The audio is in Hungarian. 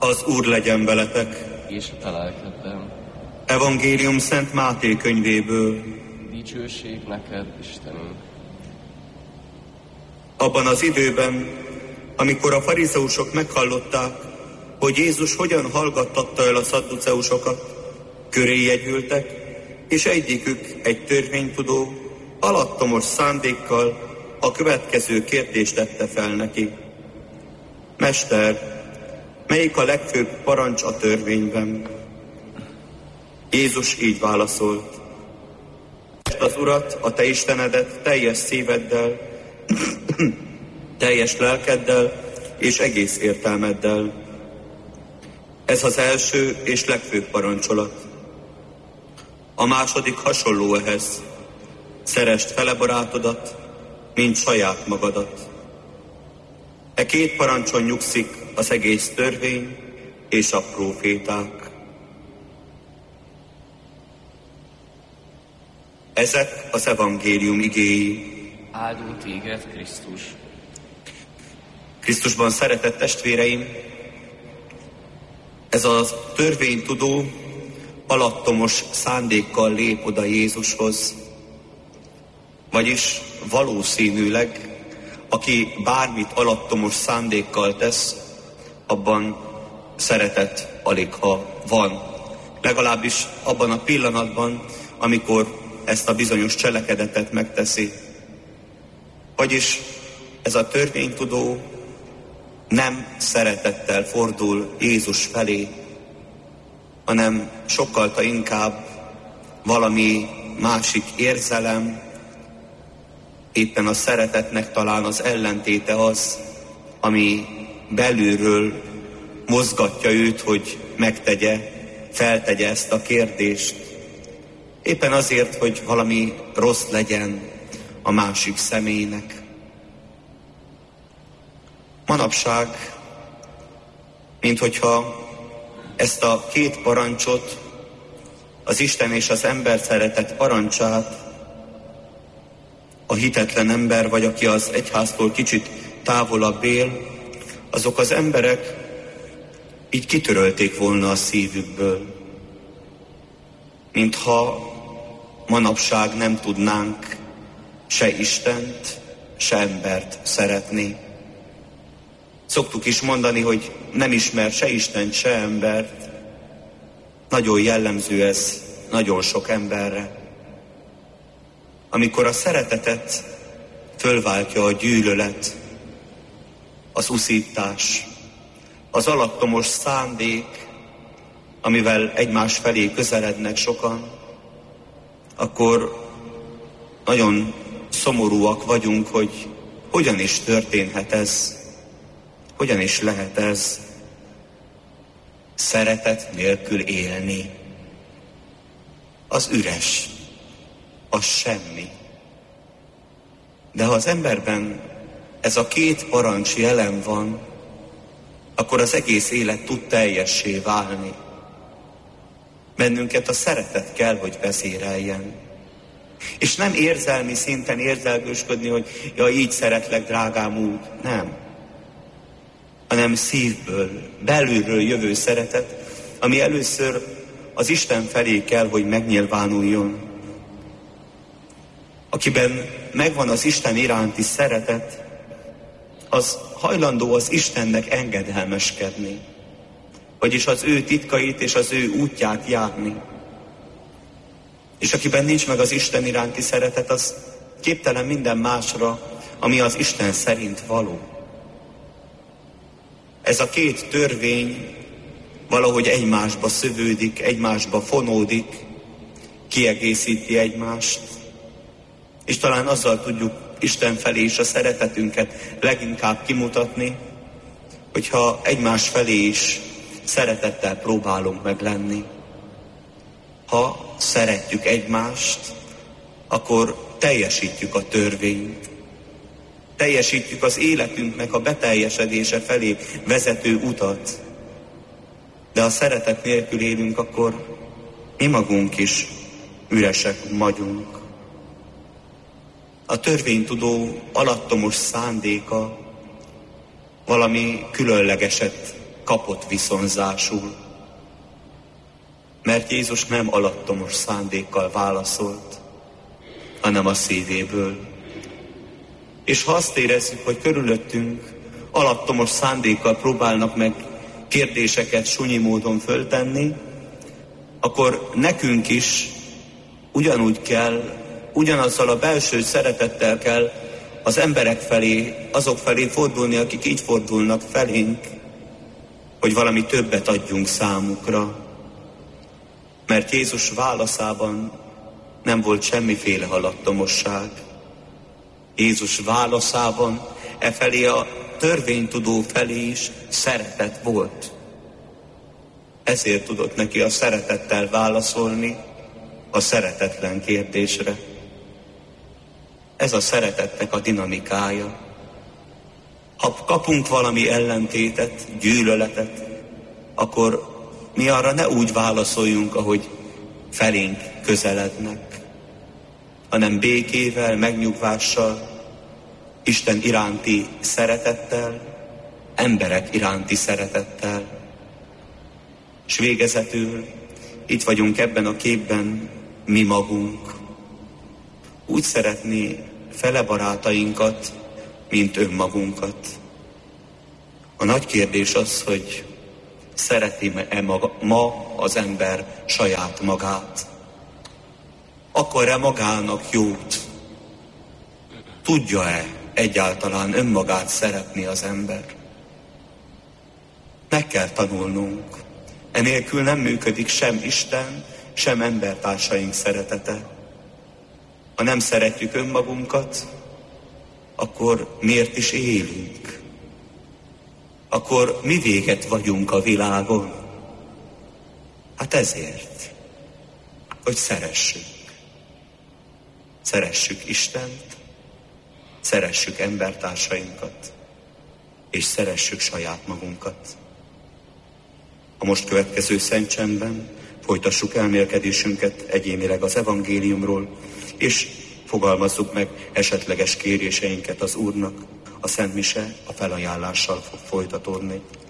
Az Úr legyen veletek. És a te lelkeddel. Evangélium Szent Máté könyvéből. Dicsőség neked, Istenünk. Abban az időben, amikor a farizeusok meghallották, hogy Jézus hogyan hallgattatta el a szadduceusokat, köréje gyűltek, és egyikük, egy törvénytudó, alattomos szándékkal a következő kérdést tette fel neki. Mester, melyik a legfőbb parancs a törvényben? Jézus így válaszolt. Az Urat, a te Istenedet teljes szíveddel, teljes lelkeddel és egész értelmeddel. Ez az első és legfőbb parancsolat. A második hasonló ehhez. Szeresd fele barátodat, mint saját magadat. E két parancson nyugszik az egész törvény és a próféták. Ezek az evangélium igéi. Áldunk téged, Krisztus. Krisztusban szeretett testvéreim, ez a törvénytudó alattomos szándékkal lép oda Jézushoz. Vagyis valószínűleg, aki bármit alattomos szándékkal tesz, abban szeretet aligha van. Legalábbis abban a pillanatban, amikor ezt a bizonyos cselekedetet megteszi. Vagyis ez a törvénytudó nem szeretettel fordul Jézus felé, hanem sokkal inkább valami másik érzelem, éppen a szeretetnek talán az ellentéte az, ami belülről mozgatja őt, hogy megtegye, feltegye ezt a kérdést. Éppen azért, hogy valami rossz legyen a másik személynek. Manapság, minthogyha ezt a két parancsot, az Isten és az ember szeretet parancsát a hitetlen ember, vagy aki az egyháztól kicsit távolabb él, azok az emberek így kitörölték volna a szívükből. Mintha manapság nem tudnánk se Istent, se embert szeretni. Szoktuk is mondani, hogy nem ismer se Istent, se embert. Nagyon jellemző ez nagyon sok emberre. Amikor a szeretetet fölváltja a gyűlölet, az uszítás, az alattomos szándék, amivel egymás felé közelednek sokan, akkor nagyon szomorúak vagyunk, hogy hogyan is történhet ez, hogyan is lehet ez szeretet nélkül élni. Az üres, az semmi. De ha az emberben ez a két parancs jelen van, akkor az egész élet tud teljessé válni. Bennünket a szeretet kell, hogy vezéreljen. És nem érzelmi szinten érzelgősködni, hogy ja, így szeretlek, drágám, úgy. Nem. Hanem szívből, belülről jövő szeretet, ami először az Isten felé kell, hogy megnyilvánuljon. Akiben megvan az Isten iránti szeretet, az hajlandó az Istennek engedelmeskedni. Vagyis az ő titkait és az ő útját járni. És akiben nincs meg az Isten iránti szeretet, az képtelen minden másra, ami az Isten szerint való. Ez a két törvény valahogy egymásba szövődik, egymásba fonódik, kiegészíti egymást, és talán azzal tudjuk Isten felé is a szeretetünket leginkább kimutatni, hogyha egymás felé is szeretettel próbálunk meg lenni. Ha szeretjük egymást, akkor teljesítjük a törvényt. Teljesítjük az életünknek a beteljesedése felé vezető utat. De ha szeretet nélkül élünk, akkor mi magunk is üresek vagyunk. A törvénytudó alattomos szándéka valami különlegeset kapott viszonzásul. Mert Jézus nem alattomos szándékkal válaszolt, hanem a szívéből. És ha azt érezzük, hogy körülöttünk alattomos szándékkal próbálnak meg kérdéseket sunyi módon föltenni, akkor nekünk is ugyanúgy kell, ugyanazzal a belső szeretettel kell az emberek felé, azok felé fordulni, akik így fordulnak felénk, hogy valami többet adjunk számukra. Mert Jézus válaszában nem volt semmiféle alattomosság. Jézus válaszában efelé a törvénytudó felé is szeretet volt. Ezért tudott neki a szeretettel válaszolni a szeretetlen kérdésre. Ez a szeretetnek a dinamikája. Ha kapunk valami ellentétet, gyűlöletet, akkor mi arra ne úgy válaszoljunk, ahogy felénk közelednek, hanem békével, megnyugvással, Isten iránti szeretettel, emberek iránti szeretettel. És végezetül itt vagyunk ebben a képben mi magunk. Úgy szeretni fele barátainkat, mint önmagunkat. A nagy kérdés az, hogy szereti-e ma az ember saját magát? Akar-e magának jót? Tudja-e egyáltalán önmagát szeretni az ember? Meg kell tanulnunk. Enélkül nem működik sem Isten, sem embertársaink szeretete. Ha nem szeretjük önmagunkat, akkor miért is élünk? Akkor mi véget vagyunk a világon? Hát ezért, hogy szeressük. Szeressük Istent, szeressük embertársainkat, és szeressük saját magunkat. A most következő szentcsendben folytassuk elmélkedésünket egyénileg az evangéliumról, és fogalmazzuk meg esetleges kéréseinket az Úrnak. A Szent Mise a felajánlással fog folytatódni.